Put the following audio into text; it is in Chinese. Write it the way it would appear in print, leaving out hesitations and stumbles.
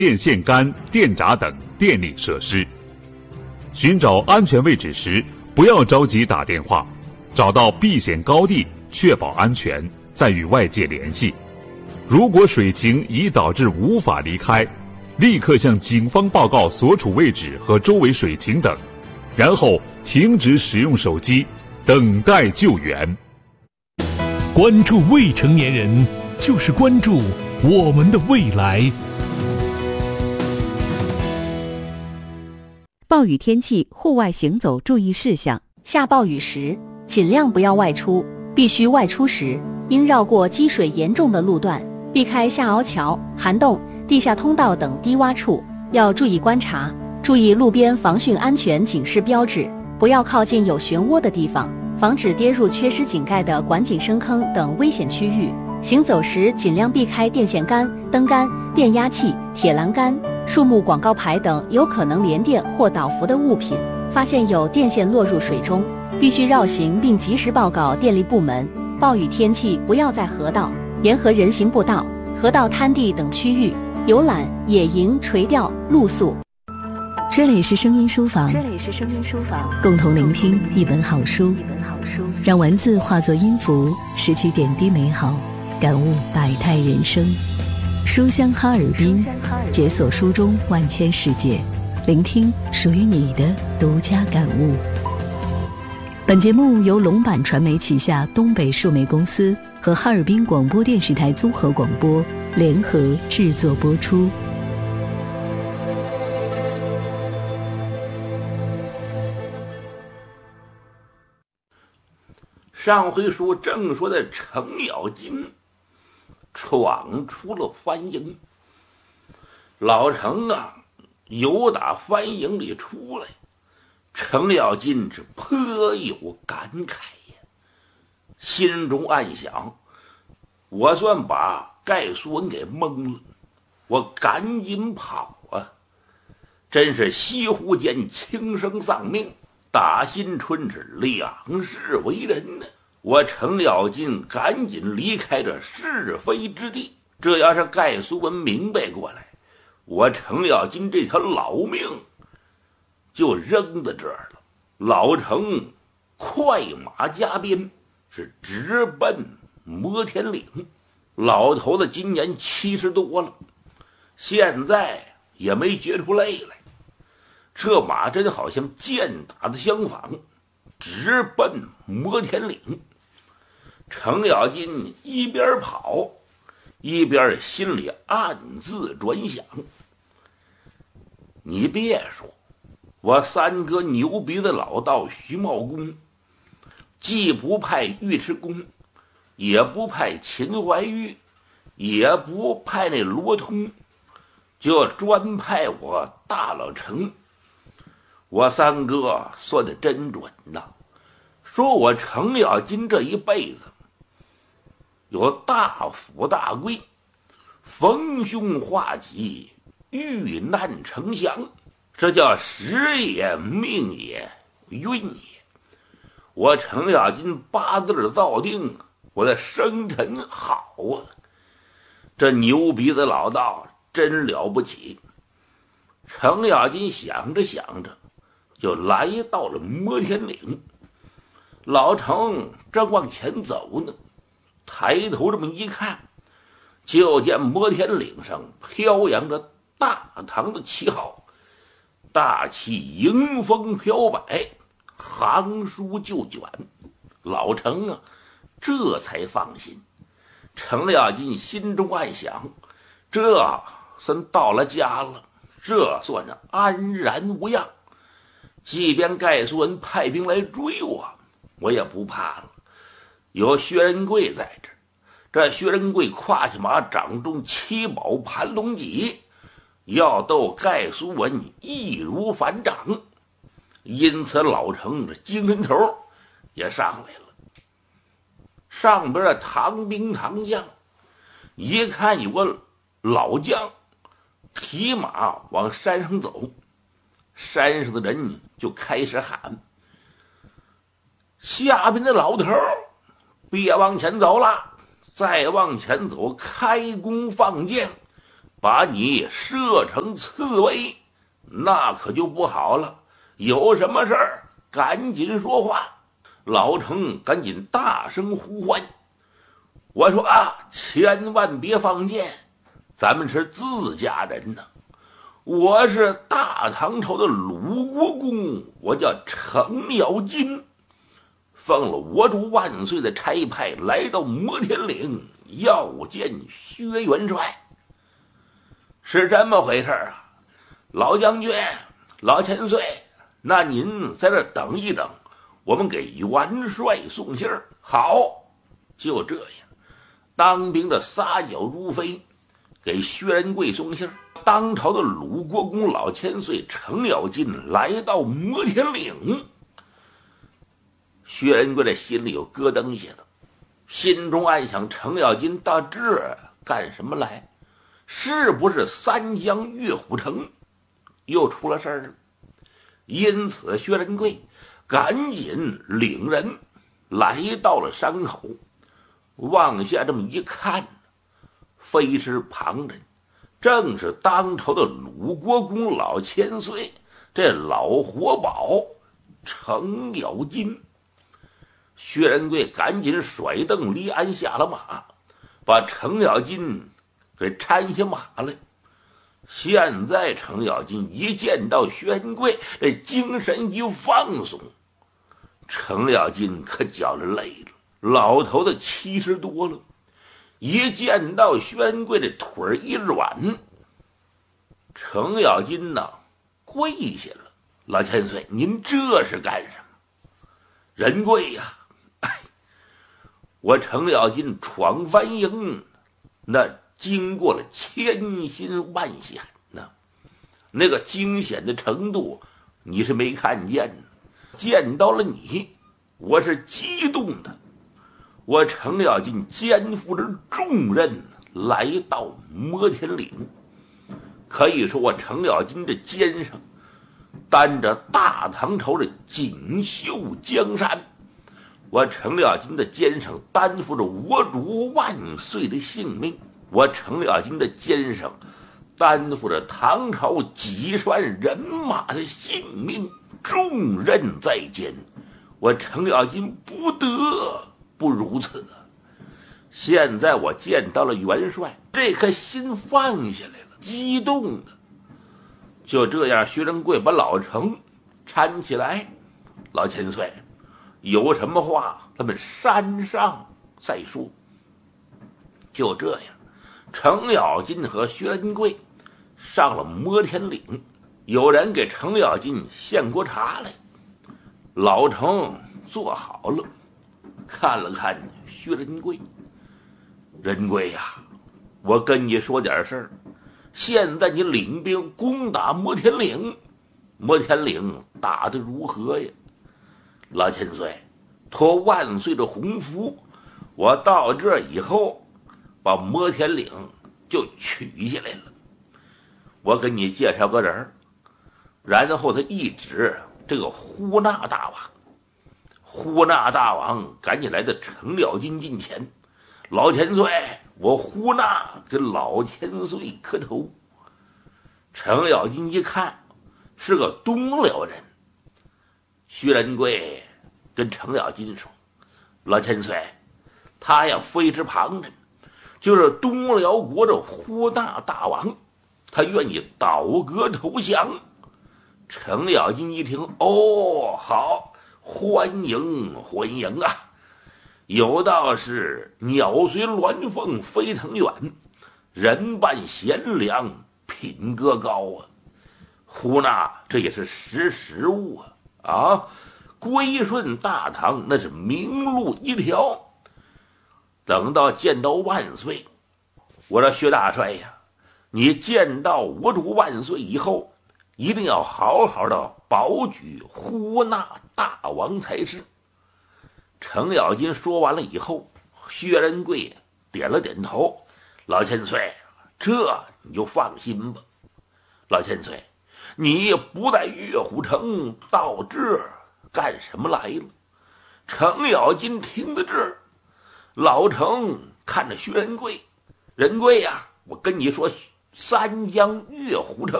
电线杆、电闸等电力设施。寻找安全位置时，不要着急打电话，找到避险高地，确保安全，再与外界联系。如果水情已导致无法离开，立刻向警方报告所处位置和周围水情等，然后停止使用手机，等待救援。 关注未成年人，就是关注我们的未来。 暴雨天气户外行走注意事项： 下暴雨时，尽量不要外出，必须外出时，应绕过积水严重的路段，避开下凹桥、涵洞、地下通道等低洼处，要注意观察，注意路边防汛安全警示标志，不要靠近有漩涡的地方，防止跌入缺失井盖的管井深坑等危险区域。行走时尽量避开电线杆、灯杆、电压器、铁栏杆、树木广告牌等有可能连电或导浮的物品。发现有电线落入水中，必须绕行并及时报告电力部门。暴雨天气不要在河道、沿河人行步道、河道滩地等区域游览、野营、垂钓、露宿。 这里是声音书房，共同聆听一本好书，让文字化作音符，拾起点滴美好，感悟百态人生。书香哈尔滨，解锁书中万千世界，聆听属于你的独家感悟。本节目由龙版传媒旗下东北数媒公司和哈尔滨广播电视台综合广播联合制作播出。 上回书正说的程咬金闯出了番营，老程啊由打番营里出来，程咬金是颇有感慨呀，心中暗想，我算把盖苏文给蒙了，我赶紧跑啊，真是西湖间轻生丧命，大新春是两世为人呢。我程咬金赶紧离开这是非之地，这要是盖苏文明白过来，我程咬金这条老命就扔在这儿了。老程快马加鞭，是直奔摩天岭。老头子今年70多了，现在也没觉出累来，这马真好像箭打的相仿，直奔摩天岭。程咬金一边跑一边心里暗自转想，你别说，我三哥牛鼻子老道徐茂公既不派尉迟恭，也不派秦怀玉，也不派那罗通，就专派我大老程。我三哥说的真准呐，说我程咬金这一辈子有大富大贵，逢凶化吉，遇难成祥，这叫时也命也运也。我程咬金八字造定，我的生辰好啊，这牛鼻子老道真了不起。程咬金想着想着就来到了摩天岭。老程正往前走呢，抬头这么一看，就见摩天岭上飘扬着大唐的旗号，大旗迎风飘摆，行书就卷。老程啊这才放心。程咬金心中暗想，这算到了家了，这算是安然无恙。即便盖苏文派兵来追我，我也不怕了，有薛仁贵在这儿。这薛仁贵跨起马，掌中七宝盘龙戟，要斗盖苏文易如反掌。因此老程这精神头也上来了。上边的唐兵唐将一看有个老将提马往山上走，山上的人就开始喊，下边的老头别往前走了，再往前走开弓放箭， 把你设成刺猬，那可就不好了。有什么事儿赶紧说话。老程赶紧大声呼唤，我说啊，千万别放箭，咱们是自家人呢。我是大唐朝的鲁国公，我叫程咬金，奉了我主万岁的差派，来到摩天岭要见薛元帅。是这么回事啊，老将军，老千岁，那您在这等一等，我们给元帅送信儿。好，就这样，当兵的撒脚如飞，给薛仁贵送信儿。当朝的鲁国公老千岁程咬金来到摩天岭，薛仁贵在心里有咯噔一下子，心中暗想：程咬金到这儿干什么来？是不是三江岳虎城又出了事儿了？因此，薛仁贵赶紧领人来到了山口，往下这么一看，飞尸旁人正是当朝的鲁国公老千岁，这老活宝程咬金。薛仁贵赶紧甩蹬离鞍下了马，把程咬金给搀下马来。现在程咬金一见到薛仁贵，这精神一放松，程咬金可觉着累了，老头子70多了，一见到薛仁贵的腿儿一软，程咬金呐跪下了。老千岁，您这是干什么？仁贵呀，我程咬金闯翻营，那经过了千辛万险呢，那个惊险的程度你是没看见呢。见到了你，我是激动的。我程咬金肩负着重任来到摩天岭，可以说我程咬金的肩上担着大唐朝的锦绣江山，我程咬金的肩上担负着我主万岁的性命，我程咬金的肩上担负着唐朝几十万人马的性命，重任在肩，我程咬金不得不如此。现在我见到了元帅，这颗心放下来了，激动的。就这样，薛仁贵把老程搀起来，老千岁，有什么话咱们山上再说。就这样，程咬金和薛仁贵上了摩天岭，有人给程咬金献过茶来，老程坐好了，看了看薛仁贵，仁贵呀，我跟你说点事儿。现在你领兵攻打摩天岭，摩天岭打得如何呀？老千岁，托万岁的洪福，我到这以后把摩天岭就取下来了。我给你介绍个人，然后他一指这个呼纳大王。呼纳大王赶紧来到程咬金近前，老千岁，我呼纳给老千岁磕头。程咬金一看是个东辽人，薛仁贵跟程咬金说：老千岁，他呀非是旁人，就是东辽国的呼纳大王，他愿意倒戈投降。程咬金一听，哦，好，欢迎欢迎啊！有道是鸟随鸾凤飞腾远，人伴贤良品格高啊。呼纳这也是识物啊，归顺大唐那是明路一条。等到见到万岁，我说薛大帅呀，你见到我主万岁以后，一定要好好的保举呼纳大王才是。程咬金说完了以后，薛仁贵点了点头，老千岁，这你就放心吧。老千岁，你不在岳虎城，到这儿干什么来了？程咬金听到这儿，老程看着薛仁贵，仁贵呀，我跟你说三江月湖的